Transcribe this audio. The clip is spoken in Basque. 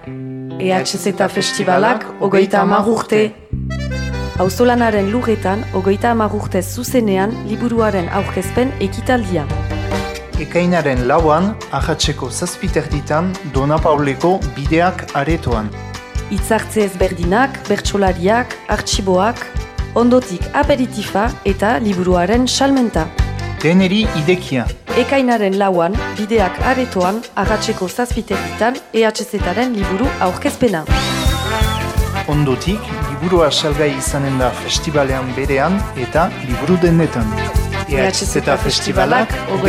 EHZ Festivalak 30 urte. Auzolanaren lurretan 30 urtez zuzenean liburuaren aurkezpen ekitaldia. Ekainaren 4an, ahatseko 7:30 Dona Pauleko bideak aretoan. Hitzartze ezberdinak, bertsolariak, artxiboak, ondotik aperitifa eta liburuaren salmenta. Deneri idekia. Ekainaren 4an, bideak aretoan, ahatseko 7:30 EHZ-aren liburu aurkezpena. Ondotik, liburua salgai izanen da festivalean berean eta liburu dendetan. EHZ Festivalak